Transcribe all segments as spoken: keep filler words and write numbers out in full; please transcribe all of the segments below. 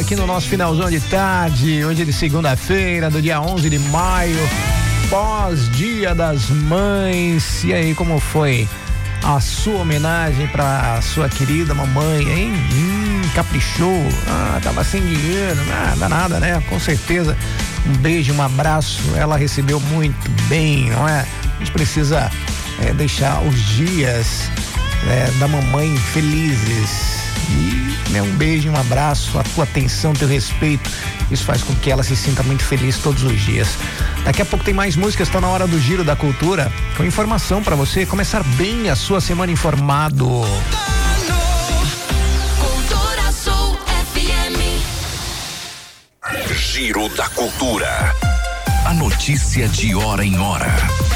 aqui no nosso finalzão de tarde, hoje de segunda-feira, do dia onze de maio, pós-dia das mães. E aí, como foi a sua homenagem pra sua querida mamãe, hein? Hum, caprichou, ah, tava sem dinheiro, nada, nada, né? Com certeza, um beijo, um abraço, ela recebeu muito bem, não é? A gente precisa é, deixar os dias é, da mamãe felizes. E né, um beijo, um abraço, a tua atenção, teu respeito, isso faz com que ela se sinta muito feliz todos os dias. Daqui a pouco tem mais músicas, está na hora do Giro da Cultura, com informação para você começar bem a sua semana informado. Giro da Cultura. A notícia de hora em hora.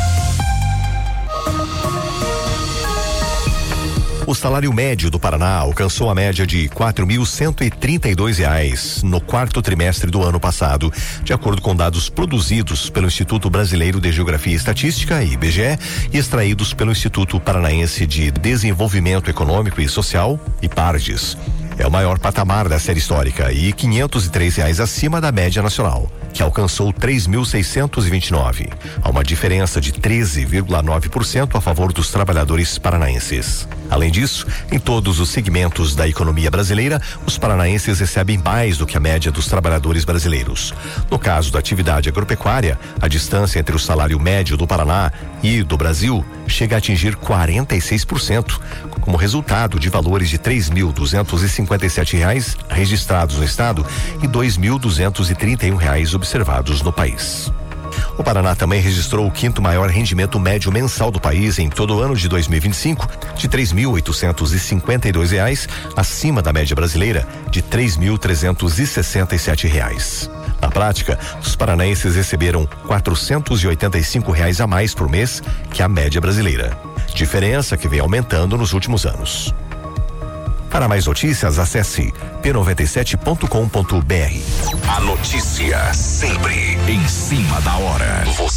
O salário médio do Paraná alcançou a média de quatro mil cento e trinta e dois reais no quarto trimestre do ano passado, de acordo com dados produzidos pelo Instituto Brasileiro de Geografia e Estatística, I B G E, e extraídos pelo Instituto Paranaense de Desenvolvimento Econômico e Social, IPARDES. É o maior patamar da série histórica e quinhentos e três reais acima da média nacional, que alcançou três mil seiscentos e vinte e nove. Há uma diferença de treze vírgula nove por cento a favor dos trabalhadores paranaenses. Além disso, em todos os segmentos da economia brasileira, os paranaenses recebem mais do que a média dos trabalhadores brasileiros. No caso da atividade agropecuária, a distância entre o salário médio do Paraná e do Brasil chega a atingir quarenta e seis por cento, como resultado de valores de três mil duzentos e cinquenta e sete reais registrados no estado e dois mil duzentos e trinta e um reais observados no país. O Paraná também registrou o quinto maior rendimento médio mensal do país em todo o ano de dois mil e vinte e cinco, de três mil oitocentos e cinquenta e dois reais, acima da média brasileira de três mil trezentos e sessenta e sete reais. Na prática, os paranaenses receberam quatrocentos e oitenta e cinco reais a mais por mês que a média brasileira. Diferença que vem aumentando nos últimos anos. Para mais notícias, acesse p noventa e sete ponto com ponto b r. A notícia sempre em cima da hora. Você